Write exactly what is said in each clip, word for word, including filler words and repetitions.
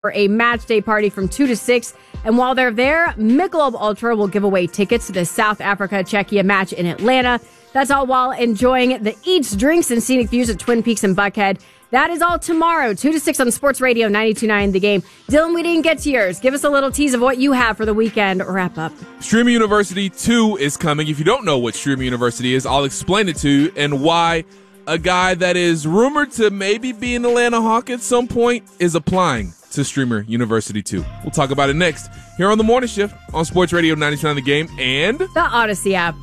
for a match day party from two to six. And while they're there, Michelob Ultra will give away tickets to the South Africa-Czechia match in Atlanta. That's all while enjoying the eats, drinks, and scenic views at Twin Peaks and Buckhead. That is all tomorrow, two to six on Sports Radio ninety-two point nine The Game. Dylan, we didn't get to yours. Give us a little tease of what you have for the weekend wrap up. Streamer University two is coming. If you don't know what Streamer University is, I'll explain it to you and why a guy that is rumored to maybe be an Atlanta Hawk at some point is applying to Streamer University two. We'll talk about it next here on The Morning Shift on Sports Radio ninety-two point nine The Game and the Odyssey app.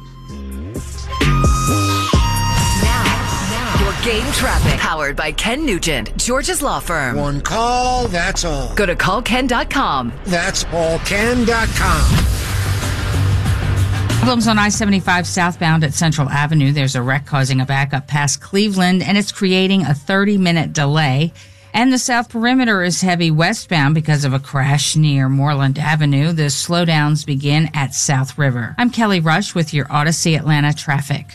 Game traffic powered by Ken Nugent, Georgia's law firm. One call, that's all. Go to call ken dot com. That's all ken dot com. Problems on I seventy-five southbound at Central Avenue. There's a wreck causing a backup past Cleveland, and it's creating a thirty-minute delay. And the south perimeter is heavy westbound because of a crash near Moreland Avenue. The slowdowns begin at South River. I'm Kelly Rush with your Odyssey Atlanta traffic.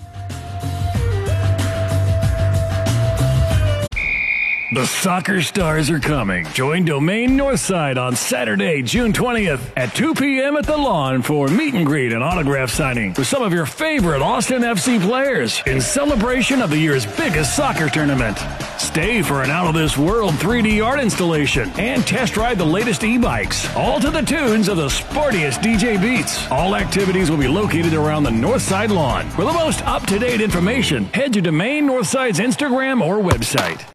The soccer stars are coming. Join Domain Northside on Saturday, June twentieth at two p.m. at the Lawn for meet and greet and autograph signing with some of your favorite Austin F C players in celebration of the year's biggest soccer tournament. Stay for an out-of-this-world three D art installation and test ride the latest e-bikes, all to the tunes of the sportiest D J beats. All activities will be located around the Northside Lawn. For the most up-to-date information, head to Domain Northside's Instagram or website.